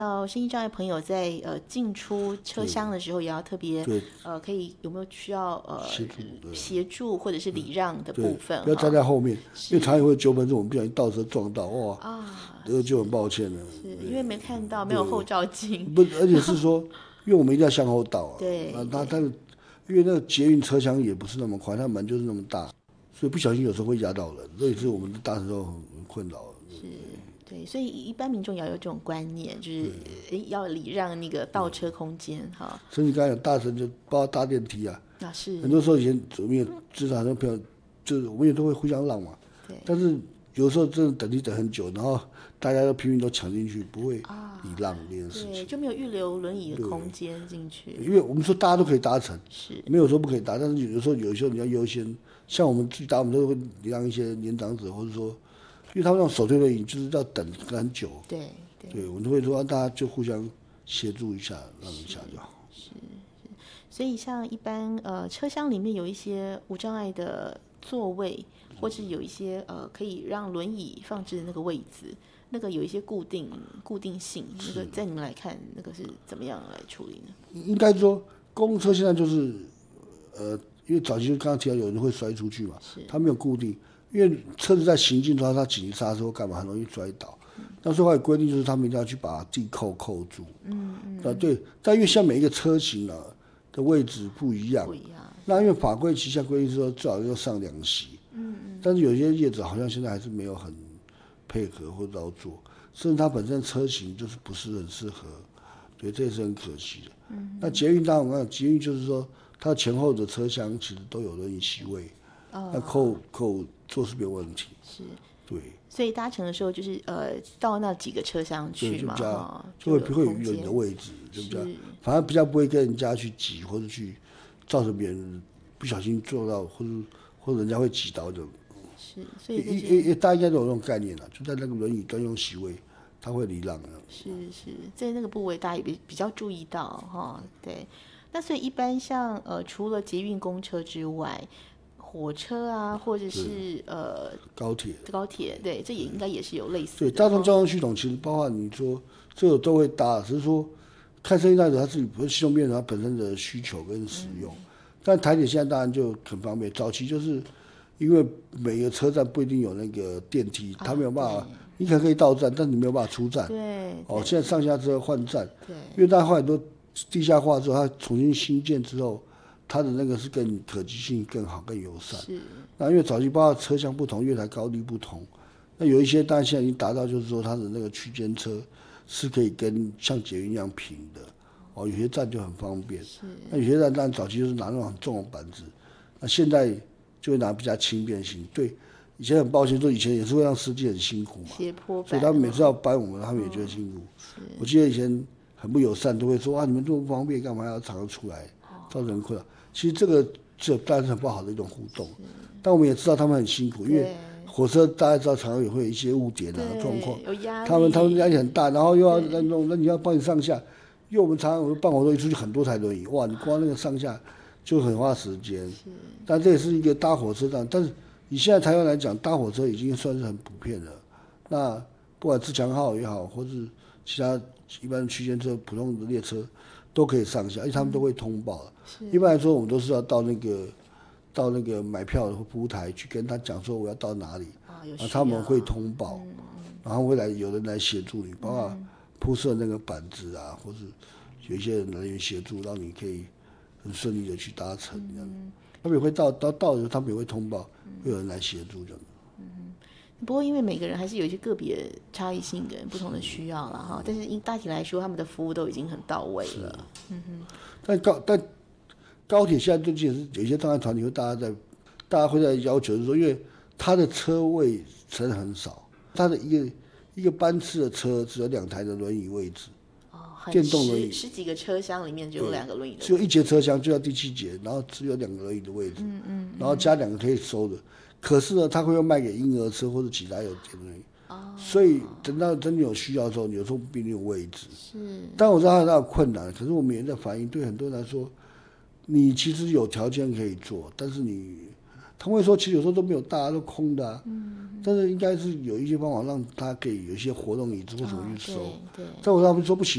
身心障碍朋友在进出车厢的时候，也要特别可以有没有需要协助或者是礼让的部分， 不要站在后面，因为常常会纠纷，是我们不小心倒车撞到，哇，这个就很抱歉了。 是因为没看到，没有后照镜， 不，而且是说，因为我们一定要向后倒啊， 对， 但是因为那个捷运车厢也不是那么宽，它门就是那么大，所以不小心有时候会压到人，所以是我们搭乘时候很困扰。 是。对，所以一般民众也要有这种观念，就是要礼让那个倒车空间哈。 所以你刚才有大声就包括搭电梯啊， 是很多时候以前我们也至少很多朋友，就是我们也都会互相让嘛。 对。 但是有时候真的等梯等很久，然后大家都拼命都抢进去，不会礼让这件事情。 对，就没有预留轮椅的空间进去。 因为我们说大家都可以搭乘， 是没有说不可以搭，但是有时候你要优先，像我们自己搭，我们都会礼让一些年长者，或者说。因为他们那种手推轮椅就是要等很久， 对， 我们都会说大家就互相协助一下，让一下就好。 是，所以像一般车厢里面有一些无障碍的座位，或是有一些可以让轮椅放置的那个位置，那个有一些固定性，那个在你们来看，那个是怎么样来处理呢？ 应该说公共车现在就是因为早期就刚刚提到有人会摔出去嘛，它没有固定。因为车子在行进中，它紧急刹车或干嘛很容易摔倒。那所以后来规定就是他们一定要去把地扣住。对。但因为像每一个车型的位置不一样。那因为法规旗下规定是说最好要上2席。但是有些业者好像现在还是没有很配合或者要做，甚至它本身车型就是不是很适合，对，这也是很可惜的。那捷运当然我讲捷运就是说它前后的车厢其实都有轮椅席位。那扣坐是没有问题， 是， 对， 所以搭乘的时候就是到那几个车厢去嘛， 就会有你的位置，就比较，反而比较不会跟人家去挤或者去造成别人不小心坐到或者人家会挤到的。 是，所以大家应该都有这种概念了，就在那个轮椅专用席位，他会礼让的。 是，在那个部位大家也比较注意到哈，对。那所以一般像除了捷运公车之外。火车啊，或者是高铁， 对，这也应该也是有类似的。 对，大众交通系统其实包括你说这个都会搭，只是说看身心障碍者他自己不是系统变成他本身的需求跟使用。但台铁现在当然就很方便，早期就是因为每个车站不一定有那个电梯，他没有办法，你可能可以到站，但你没有办法出站。 对。 现在上下车换站。 对。 因为大家后来都地下化之后，它重新新建之后。它的那个是更可及性更好、更友善。 是。 那因为早期包括车厢不同、月台高低不同，那有一些当然现在已经达到，就是说它的那个区间车是可以跟像捷运一样平的。有些站就很方便。 是。 那有些站当然早期就是拿那种很重的板子，那现在就会拿比较轻便型。对，以前很抱歉说以前也是会让司机很辛苦嘛， 斜坡板， 所以他们每次要搬我们，他们也觉得辛苦。我记得以前很不友善，都会说你们这么不方便，干嘛要常常出来，造成困扰。其实这当然是很不好的一种互动，但我们也知道他们很辛苦，因为火车大家知道常常也会有一些误点状况，他们压力很大，然后又要那你要帮你上下，因为我们常常办活动一出去很多台轮椅，哇，你光那个上下就很花时间。但这也是一个搭火车站，但是以现在台湾来讲，搭火车已经算是很普遍了。那不管自强号也好，或是其他一般区间车、普通的列车。都可以上下，而且他们都会通报。一般来说，我们都是要到那个买票的服务台去跟他讲说我要到哪里，他们会通报，然后有人来协助你，包括铺设那个板子啊，或者有一些人员协助，让你可以很顺利的去搭乘这样。他们也会到的时候，他们也会通报，会有人来协助这样。 不过因为每个人还是有一些个别差异性跟不同的需要啦哈，但是大体来说他们的服务都已经很到位了。 但高铁现在最近也是有一些障碍团体大家会在要求，就是说因为它的车位真的很少，它的一个班次的车只有2台的轮椅位置。电动轮椅 10几个车厢里面就有2个轮椅的位置， 只有1节车厢就要第7节，然后只有2个轮椅的位置，然后加2个可以收的。可是呢，他会要卖给婴儿车或者其他有电轮椅，所以等到真的有需要的时候，有时候不一定有位置。但我知道它有困难，可是我们也在反映，对很多人来说，你其实有条件可以做，但是他们会说，其实有时候都没有，大家都空的但是应该是有一些方法让他可以有一些活动椅子或什么去收。但我他们说不行。